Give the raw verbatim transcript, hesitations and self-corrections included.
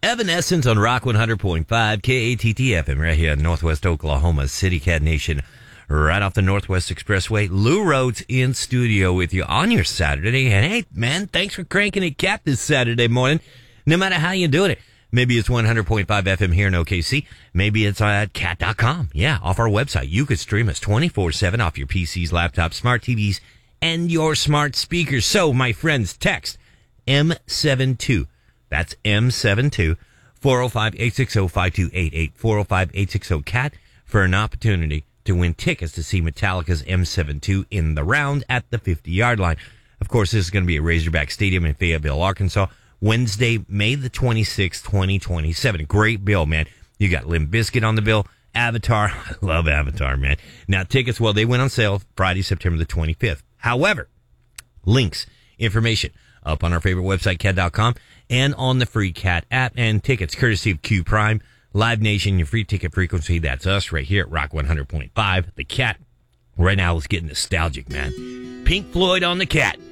Evanescence on Rock one hundred point five K A T T F M right here in Northwest Oklahoma City, Cat Nation, right off the Northwest Expressway. Lou Rhodes in studio with you on your Saturday. And hey, man, thanks for cranking it, Cat, this Saturday morning. No matter how you're doing it. Maybe it's one hundred point five F M here in O K C. Maybe it's at cat dot com. Yeah, off our website. You could stream us twenty-four seven off your P Cs, laptops, smart T Vs, and your smart speakers. So, my friends, text M seventy-two. That's M seventy-two, four oh five, eight six oh, five two eight eight, four oh five, eight six oh, cat for an opportunity to win tickets to see Metallica's M seventy-two in the round at the fifty-yard line. Of course, this is going to be at Razorback Stadium in Fayetteville, Arkansas, Wednesday, May the twenty-sixth, twenty twenty-seven. Great bill, man. You got Limp Bizkit on the bill, Avatar. I love Avatar, man. Now, tickets, well, they went on sale Friday, September the twenty-fifth. However, links, information up on our favorite website, cat dot com, and on the free Cat app, and tickets courtesy of Q Prime, Live Nation, your free ticket frequency. That's us right here at Rock one hundred point five, the Cat. Right now, let's get nostalgic, man. Pink Floyd on the Cat.